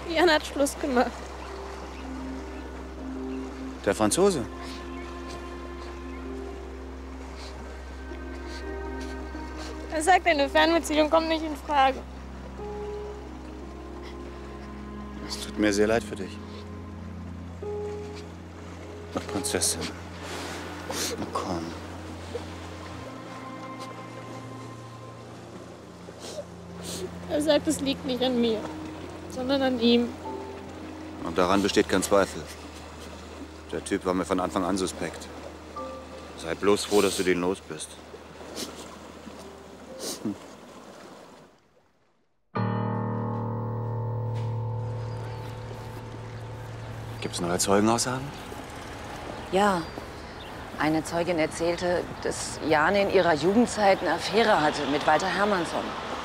Jan hat Schluss gemacht. Der Franzose? Er sagt, eine Fernbeziehung kommt nicht in Frage. Es tut mir sehr leid für dich. Ach, Prinzessin. Na komm. Er sagt, es liegt nicht an mir, sondern an ihm. Und daran besteht kein Zweifel. Der Typ war mir von Anfang an suspekt. Sei bloß froh, dass du den los bist. Gibt's neue Zeugenaussagen? Ja. Eine Zeugin erzählte, dass Jane in ihrer Jugendzeit eine Affäre hatte mit Walter Hermannsson.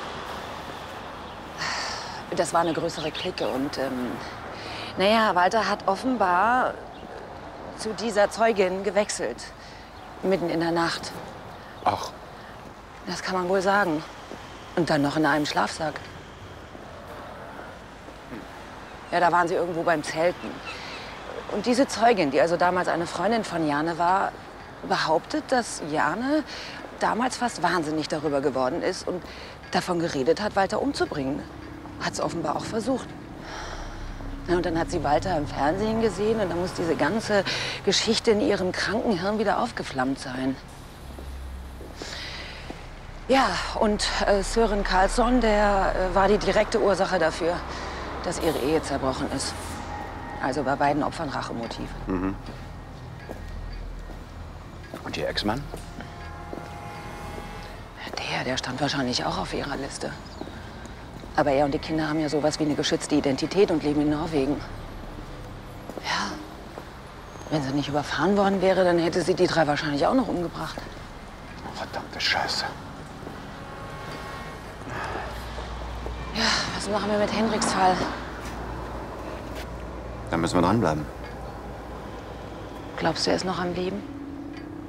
Das war eine größere Clique und, naja, Walter hat offenbar zu dieser Zeugin gewechselt. Mitten in der Nacht. Ach. Das kann man wohl sagen. Und dann noch in einem Schlafsack. Ja, da waren sie irgendwo beim Zelten. Und diese Zeugin, die also damals eine Freundin von Jane war, behauptet, dass Jane damals fast wahnsinnig darüber geworden ist und davon geredet hat, Walter umzubringen. Hat es offenbar auch versucht. Ja, und dann hat sie Walter im Fernsehen gesehen und dann muss diese ganze Geschichte in ihrem kranken Hirn wieder aufgeflammt sein. Ja, und Sören Karlsson, der war die direkte Ursache dafür, dass ihre Ehe zerbrochen ist. Also bei beiden Opfern Rachemotiv. Mhm. Und ihr Ex-Mann? Der stand wahrscheinlich auch auf ihrer Liste. Aber er und die Kinder haben ja sowas wie eine geschützte Identität und leben in Norwegen. Ja, wenn sie nicht überfahren worden wäre, dann hätte sie die drei wahrscheinlich auch noch umgebracht. Verdammte Scheiße. Ja, was machen wir mit Henriks Fall? Da müssen wir dranbleiben. Glaubst du, er ist noch am Leben?